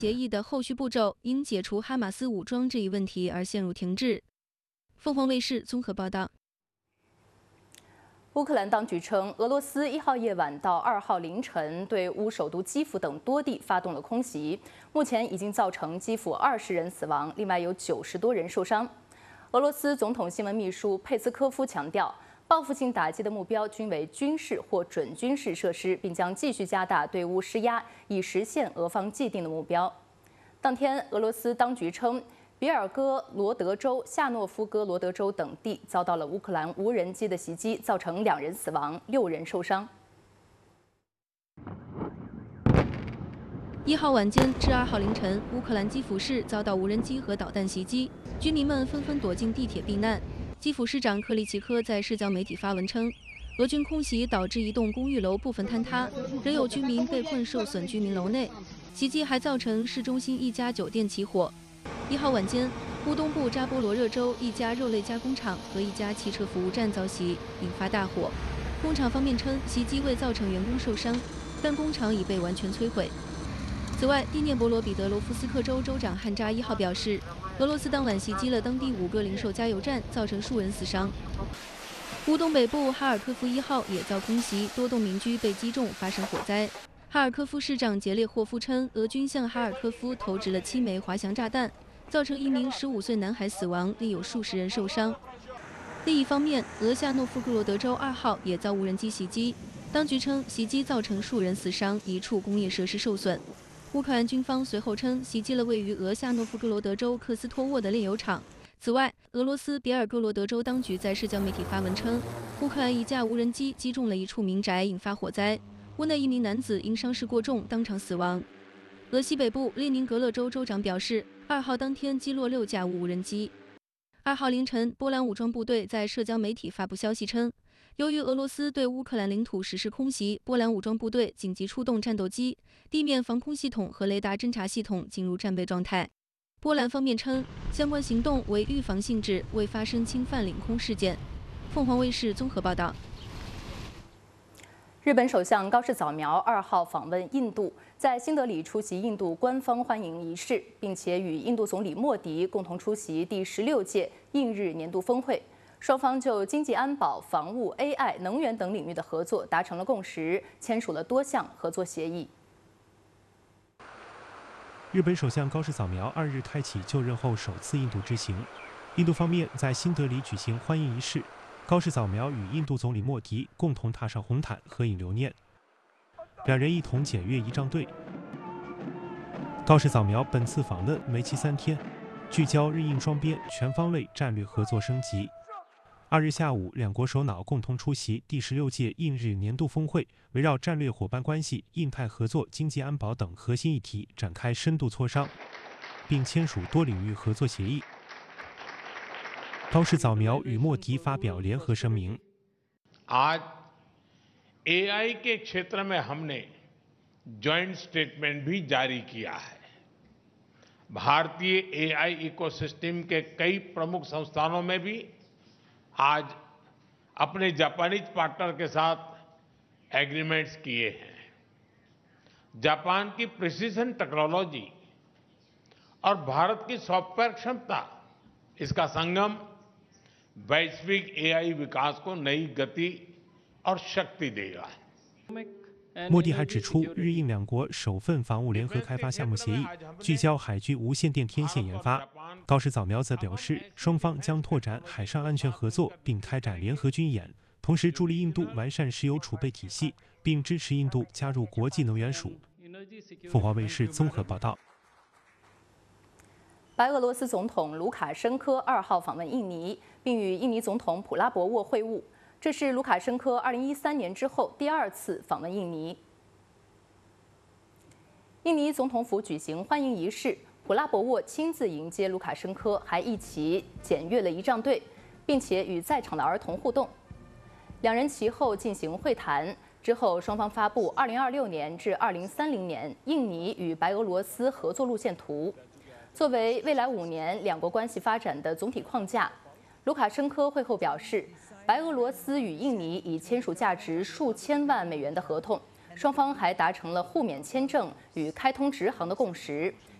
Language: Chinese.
协议的后续步骤因解除哈马斯武装这一问题而陷入停滞。凤凰卫视综合报道。 乌克兰当局称，俄罗斯1号夜晚到2号凌晨对乌首都基辅等多地发动了空袭，目前已经造成基辅20人死亡，另外有90多人受伤。俄罗斯总统新闻秘书佩斯科夫强调，报复性打击的目标均为军事或准军事设施，并将继续加大对乌施压，以实现俄方既定的目标。当天，俄罗斯当局称，比尔哥罗德州、夏诺夫哥罗德州等地遭到了乌克兰无人机的袭击，造成2人死亡，6人受伤。 1号晚间至2号凌晨，乌克兰基辅市遭到无人机和导弹袭击，居民们纷纷躲进地铁避难。基辅市长克利奇科在社交媒体发文称，俄军空袭导致一栋公寓楼部分坍塌，仍有居民被困受损居民楼内。袭击还造成市中心一家酒店起火。1号晚间，乌东部扎波罗热州一家肉类加工厂和一家汽车服务站遭袭，引发大火。工厂方面称，袭击未造成员工受伤，但工厂已被完全摧毁。此外，第聂伯罗彼得罗夫斯克州州长汉扎1号表示，俄罗斯当晚袭击了当地5个零售加油站，造成数人死伤。乌东北部哈尔科夫1号也遭空袭，多栋民居被击中，发生火灾。哈尔科夫市长杰列霍夫称，俄军向哈尔科夫投掷了7枚滑翔炸弹，造成1名15岁男孩死亡，另有数十人受伤。另一方面，俄夏诺夫哥罗德州2号也遭无人机袭击，当局称袭击造成数人死伤，1处工业设施受损。乌克兰军方随后称，袭击了位于俄夏诺夫哥罗德州克斯托沃的炼油厂。此外，俄罗斯别尔哥罗德州当局在社交媒体发文称，乌克兰一架无人机击中了一处民宅，引发火灾。屋内1名男子因伤势过重当场死亡。俄西北部列宁格勒州州长表示，2号当天击落6架无人机。2号凌晨，波兰武装部队在社交媒体发布消息称，由于俄罗斯对乌克兰领土实施空袭，波兰武装部队紧急出动战斗机、地面防空系统和雷达侦察系统进入战备状态。波兰方面称，相关行动为预防性质，未发生侵犯领空事件。凤凰卫视综合报道。 日本首相高市早苗2号访问印度，在新德里出席印度官方欢迎仪式，并且与印度总理莫迪共同出席第16届印日年度峰会。双方就经济安保、防务、AI、能源等领域的合作达成了共识，签署了多项合作协议。 日本首相高市早苗2日开启就任后首次印度之行，印度方面在新德里举行欢迎仪式。高市早苗与印度总理莫迪共同踏上红毯合影留念，两人一同检阅仪仗队。高市早苗本次访问为期3天，聚焦日印双边全方位战略合作升级。2日下午，两国首脑共同出席第16届印日年度峰会，围绕战略伙伴关系、印太合作、经济安保等核心议题展开深度磋商，并签署多领域合作协议。高市早苗与莫迪发表联合声明。 आज AI के क्षेत्र में हमने जॉइंट स्टेटमेंट भी जारी किया है। भारतीय AI इकोसिस्टम के कई प्रमुख संस्थानों में भी आज अपने जापानीज पार्टनर के साथ एग्रीमेंट्स किए हैं। जापान की प्रिसीजन टेक्नोलॉजी और भारत की सॉफ्टवेयर क्षमता, इसका संगम वैश्विक AI विकास को नई गति और शक्ति देगा। 莫迪还指出，日印两国首份防务联合开发项目协议聚焦海军无线电天线研发。高市早苗则表示，双方将拓展海上安全合作，并开展联合军演，同时助力印度完善石油储备体系，并支持印度加入国际能源署。凤凰卫视综合报道。 白俄罗斯总统卢卡申科2号访问印尼，并与印尼总统普拉博沃会晤。这是卢卡申科2013年之后第2次访问印尼。印尼总统府举行欢迎仪式，普拉博沃亲自迎接卢卡申科，还一起检阅了仪仗队，并且与在场的儿童互动。两人其后进行会谈。之后，双方发布2026年至2030年印尼与白俄罗斯合作路线图。作为未来5年两国关系发展的总体框架，卢卡申科会后表示，白俄罗斯与印尼已签署价值数千万美元的合同， 双方还达成了互免签证与开通直航的共识。